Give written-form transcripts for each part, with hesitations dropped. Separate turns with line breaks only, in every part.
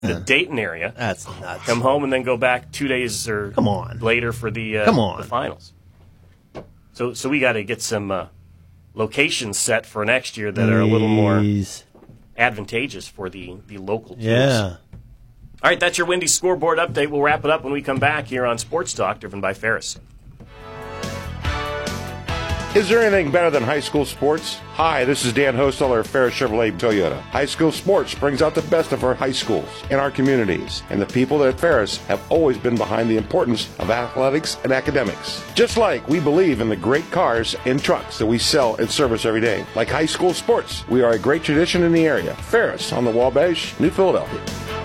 the Dayton area.
That's nuts.
Come home and then go back 2 days or later for the the finals. So we got to get some locations set for next year that are a little more advantageous for the local teams.
Yeah.
All right, that's your Wendy's scoreboard update. We'll wrap it up when we come back here on Sports Talk, driven by Ferris.
Is there anything better than high school sports? Hi, this is Dan Hosteller of Ferris Chevrolet Toyota. High school sports brings out the best of our high schools and our communities, and the people at Ferris have always been behind the importance of athletics and academics. Just like we believe in the great cars and trucks that we sell and service every day. Like high school sports, we are a great tradition in the area. Ferris on the Wabash, New Philadelphia.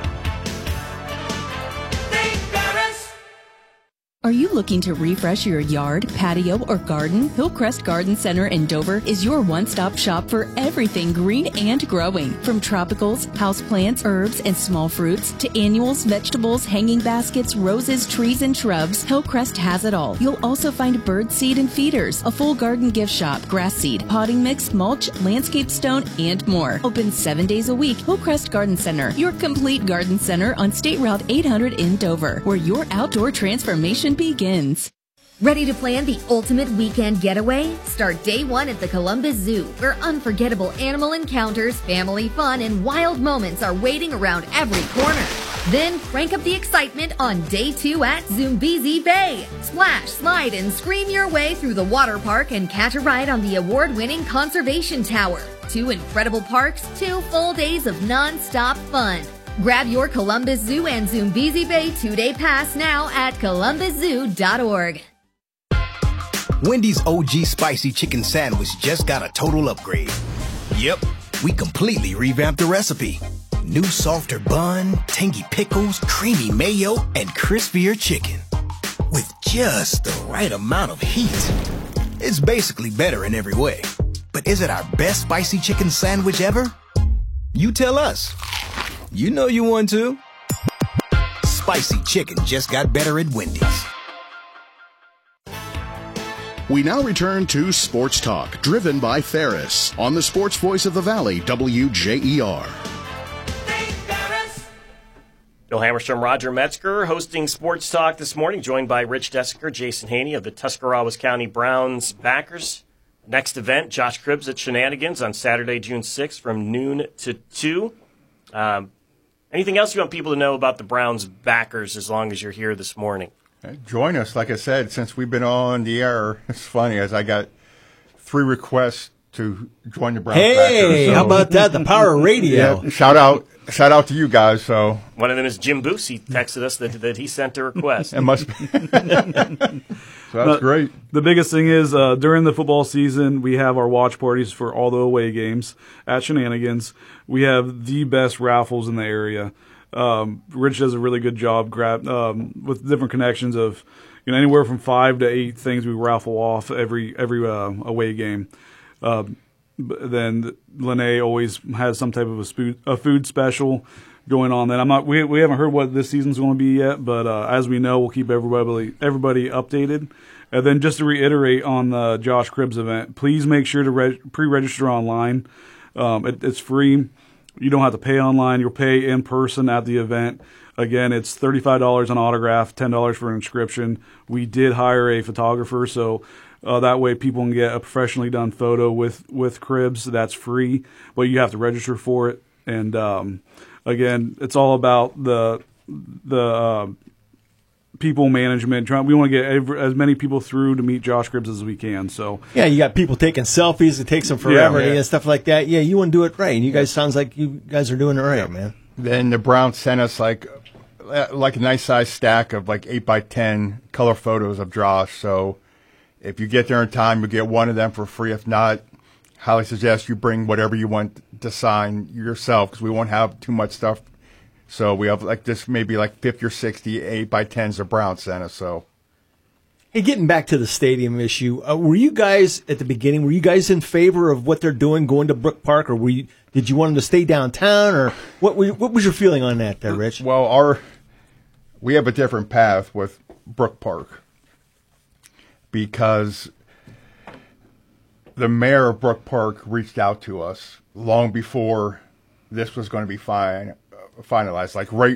Are you looking to refresh your yard, patio, or garden? Hillcrest Garden Center in Dover is your one-stop shop for everything green and growing. From tropicals, houseplants, herbs, and small fruits, to annuals, vegetables, hanging baskets, roses, trees, and shrubs, Hillcrest has it all. You'll also find bird seed and feeders, a full garden gift shop, grass seed, potting mix, mulch, landscape stone, and more. Open 7 days a week. Hillcrest Garden Center, your complete garden center on State Route 800 in Dover, where your outdoor transformation begins.
Ready to plan the ultimate weekend getaway? Start day one at the Columbus Zoo, where unforgettable animal encounters, family fun, and wild moments are waiting around every corner. Then crank up the excitement on day two at Zoombezi Bay. Splash, slide, and scream your way through the water park and catch a ride on the award-winning Conservation Tower. 2 incredible parks, 2 full days of non-stop fun. Grab your Columbus Zoo and Zoombezi Bay 2-day pass now at columbuszoo.org.
Wendy's OG Spicy Chicken Sandwich just got a total upgrade. Yep, we completely revamped the recipe. New softer bun, tangy pickles, creamy mayo, and crispier chicken. With just the right amount of heat. It's basically better in every way. But is it our best spicy chicken sandwich ever? You tell us. You know you want to. Spicy chicken just got better at Wendy's.
We now return to Sports Talk, driven by Ferris, on the sports voice of the Valley, WJER.
Bill Hammerstrom, Roger Metzger, hosting Sports Talk this morning, joined by Rich Desiker, Jason Haney of the Tuscarawas County Browns backers. Next event, Josh Cribbs at Shenanigans on Saturday, June 6th from noon to 2. Anything else you want people to know about the Browns backers as long as you're here this morning?
Join us. Like I said, since we've been on the air, it's funny, as I got 3 requests to join the Browns backers.
Hey, how about that? The power of radio.
Yeah, shout out to you guys. So
one of them is Jim Boose. He texted us that he sent a request.
It must be. So that's great.
The biggest thing is during the football season, we have our watch parties for all the away games at Shenanigans. We have the best raffles in the area. Rich does a really good job with different connections of anywhere from 5 to 8 things we raffle off every away game. Then Lene always has some type of a food special going on. That we haven't heard what this season's going to be yet, but as we know, we'll keep everybody updated. And then just to reiterate on the Josh Cribbs event, please make sure to pre-register online. It's free. You don't have to pay online. You'll pay in person at the event. Again, it's $35 on autograph, $10 for inscription. We did hire a photographer, so that way people can get a professionally done photo with Cribbs. That's free, but you have to register for it. And again, it's all about the people management. We want to get as many people through to meet Josh Cribbs as we can. So
yeah, you got people taking selfies. It takes them forever and stuff like that. Yeah, you want to do it right, and you guys sounds like you guys are doing it right, man.
Then the Browns sent us like a nice size stack of like 8x10 color photos of Josh. So if you get there in time, you'll get one of them for free. If not, highly suggest you bring whatever you want to sign yourself, because we won't have too much stuff. So we have maybe 50 or 60 8x10s of Brown sent us. So,
hey, getting back to the stadium issue, were you guys at the beginning? Were you guys in favor of what they're doing, going to Brook Park, or did you want them to stay downtown, or what was your feeling on that, there, Rich?
Well, we have a different path with Brook Park, because the mayor of Brook Park reached out to us long before this was going to be finalized. Like